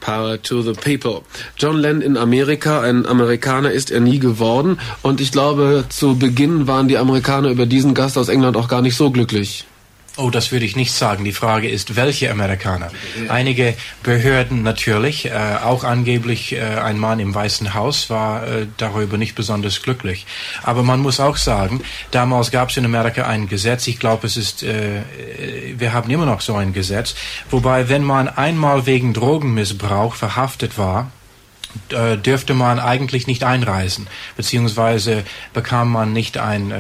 Power to the people. John Lennon in Amerika, ein Amerikaner ist er nie geworden. Und ich glaube, zu Beginn waren die Amerikaner über diesen Gast aus England auch gar nicht so glücklich. Oh, das würde ich nicht sagen. Die Frage ist, welche Amerikaner? Einige Behörden natürlich, auch angeblich ein Mann im Weißen Haus war darüber nicht besonders glücklich. Aber man muss auch sagen, damals gab es in Amerika ein Gesetz, ich glaube es ist, wir haben immer noch so ein Gesetz, wobei wenn man einmal wegen Drogenmissbrauch verhaftet war, dürfte man eigentlich nicht einreisen, beziehungsweise bekam man nicht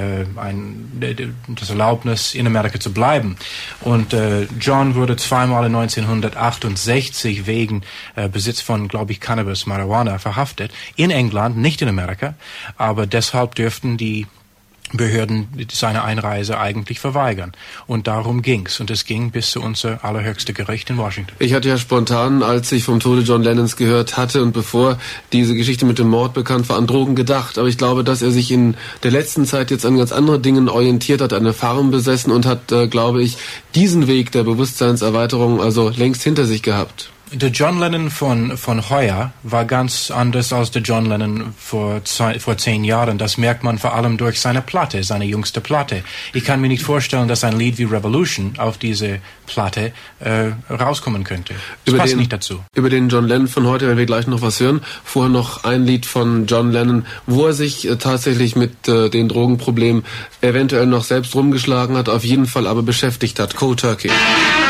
das Erlaubnis, in Amerika zu bleiben. Und John wurde zweimal in 1968 wegen Besitz von, glaube ich, Cannabis, Marihuana verhaftet. In England, nicht in Amerika, aber deshalb dürften die Behörden seine Einreise eigentlich verweigern. Und darum ging's. Und es ging bis zu unser allerhöchste Gericht in Washington. Ich hatte ja spontan, als ich vom Tode John Lennons gehört hatte und bevor diese Geschichte mit dem Mord bekannt war, an Drogen gedacht. Aber ich glaube, dass er sich in der letzten Zeit jetzt an ganz andere Dingen orientiert hat, eine Farm besessen und hat, glaube ich, diesen Weg der Bewusstseinserweiterung also längst hinter sich gehabt. Der John Lennon von heuer war ganz anders als der John Lennon vor 10 Jahren. Das merkt man vor allem durch seine Platte, seine jüngste Platte. Ich kann mir nicht vorstellen, dass ein Lied wie Revolution auf diese Platte rauskommen könnte. Das passt nicht dazu. Über den John Lennon von heute werden wir gleich noch was hören. Vorher noch ein Lied von John Lennon, wo er sich tatsächlich mit den Drogenproblemen eventuell noch selbst rumgeschlagen hat, auf jeden Fall aber beschäftigt hat. Cold Turkey.